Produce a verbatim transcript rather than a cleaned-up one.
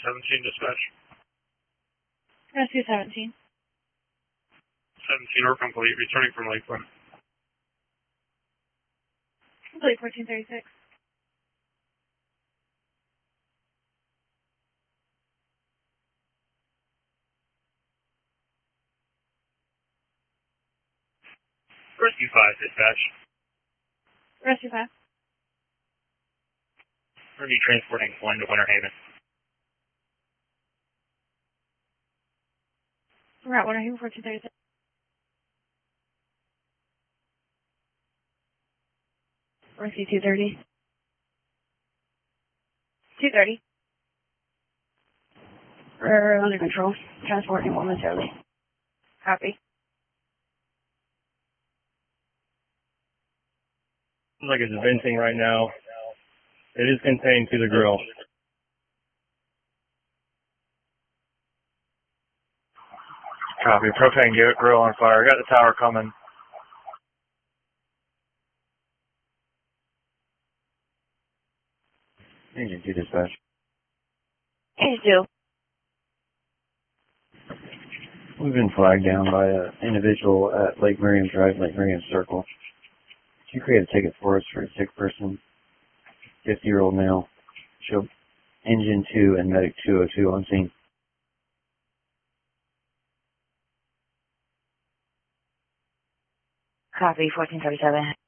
seventeen, dispatch. Rescue seventeen. seventeen or complete, returning from Lakewood. Complete fourteen thirty-six. Rescue five, dispatch. Rescue five. We're going to be transporting one to Winter Haven. We're at Winter Haven fourteen thirty-six. Rescue two thirty. two thirty. We're under control. Transporting momentarily. Copy. Looks like it's venting right now. It is contained to the grill. Copy. Propane get grill on fire. Got the tower coming. Engine two, dispatch. Engine two. We've been flagged down by an individual at Lake Miriam Drive, Lake Miriam Circle. Can you create a ticket for us for a sick person, fifty-year-old male? Show engine two and medic two oh two on scene. Copy, fourteen thirty-seven.